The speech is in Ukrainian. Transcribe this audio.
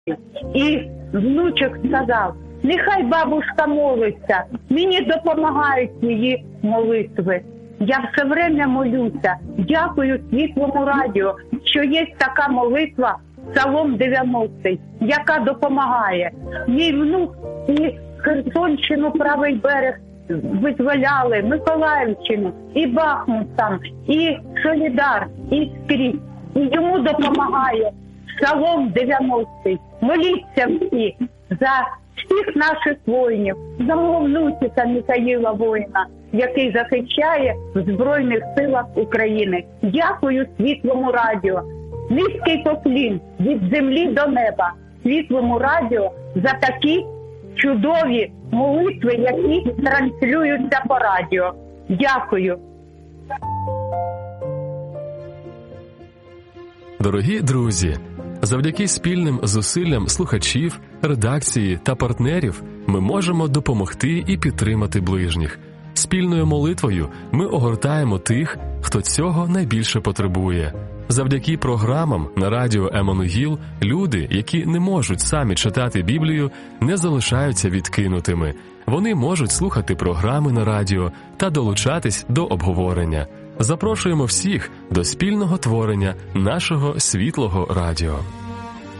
І внучок сказав: нехай бабушка молиться, мені допомагають її молитви. Я все время молюся. Дякую Світлому радіо, що є така молитва Псалом 90, яка допомагає. Мій внук і Херсонщину, правий берег визволяли, Миколаївщину, і Бахмут там, і Солідар, і скрізь. І йому допомагає Псалом 90. Моліться всі за всіх наших воїнів, за мого внучика Михаїла воїна, який захищає в Збройних силах України. Дякую Світлому радіо. Низький поклін від землі до неба Світлому радіо за такі чудові молитви, які транслюються по радіо. Дякую. Дорогі друзі, завдяки спільним зусиллям слухачів, редакції та партнерів ми можемо допомогти і підтримати ближніх. Спільною молитвою ми огортаємо тих, хто цього найбільше потребує. Завдяки програмам на радіо Еммануїл люди, які не можуть самі читати Біблію, не залишаються відкинутими. Вони можуть слухати програми на радіо та долучатись до обговорення. Запрошуємо всіх до спільного творення нашого світлого радіо.